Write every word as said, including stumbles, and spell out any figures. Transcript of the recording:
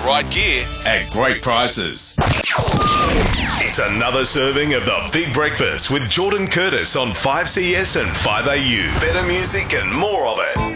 right gear at great prices. It's another serving of the Big Breakfast with Jordan Curtis on five C S and five A U. Better music and more of it.